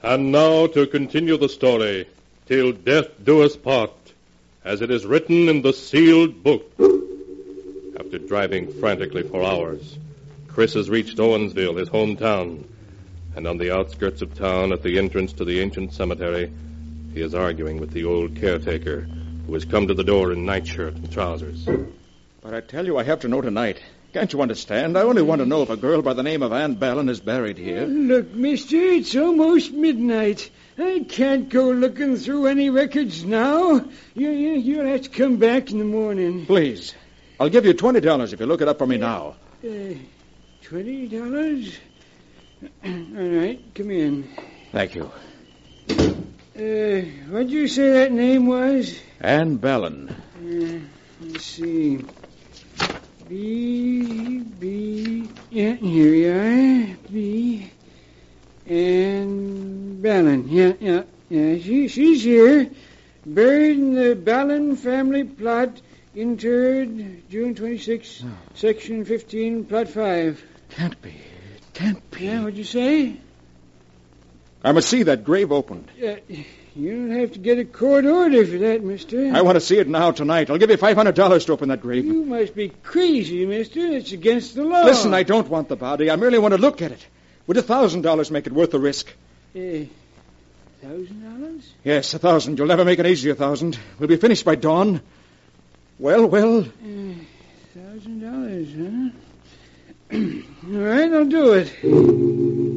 And now to continue the story, till death do us part, as it is written in the sealed book. After driving frantically for hours, Chris has reached Owensville, his hometown. And on the outskirts of town, at the entrance to the ancient cemetery, he is arguing with the old caretaker, who has come to the door in nightshirt and trousers. But I tell you, I have to know tonight. Can't you understand? I only want to know if a girl by the name of Ann Ballin is buried here. Look, mister, it's almost midnight. I can't go looking through any records now. You'll have to come back in the morning. Please. I'll give you $20 if you look it up for me now. $20? All right, come in. Thank you. What'd you say that name was? Ann Ballin. Let's see. Yeah, here you are. B. And Ballin. Yeah. She's here. Buried in the Ballin family plot, interred June 26, Section 15, Plot 5. Can't be. It can't be. Yeah, what'd you say? I must see that grave opened. You'll have to get a court order for that, mister. I want to see it now, tonight. I'll give you $500 to open that grave. You must be crazy, mister. It's against the law. Listen, I don't want the body. I merely want to look at it. Would $1,000 make it worth the risk? $1,000? Yes, 1,000. You'll never make it easy, 1,000. We'll be finished by dawn. Well. $1,000, huh? All right, I'll do it.